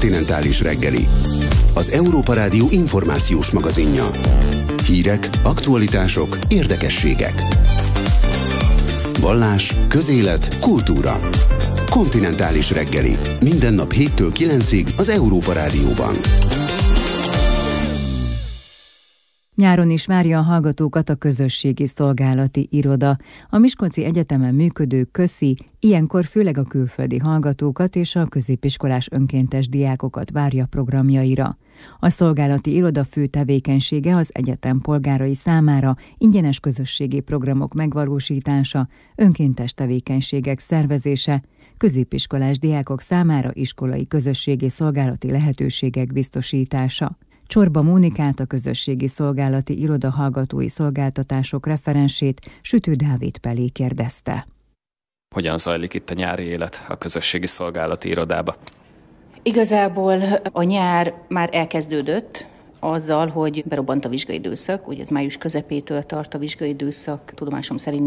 Kontinentális reggeli. Az Európa Rádió információs magazinja. Hírek, aktualitások, érdekességek. Vallás, közélet, kultúra. Kontinentális reggeli. Minden nap 7-től 9-ig az Európa Rádióban. Nyáron is várja a hallgatókat a közösségi szolgálati iroda. A Miskolci Egyetemen működő KÖSZI ilyenkor főleg a külföldi hallgatókat és a középiskolás önkéntes diákokat várja programjaira. A szolgálati iroda fő tevékenysége az egyetem polgárai számára ingyenes közösségi programok megvalósítása, önkéntes tevékenységek szervezése, középiskolás diákok számára iskolai közösségi szolgálati lehetőségek biztosítása. Csorba Mónikát, a közösségi szolgálati iroda hallgatói szolgáltatások referensét Sütő Dávid Pelé kérdezte. Hogyan zajlik itt a nyári élet a közösségi szolgálati irodába? Igazából a nyár már elkezdődött azzal, hogy berobbant a vizsgai időszak, ugye ez május közepétől tart a vizsgai időszak, tudomásom szerint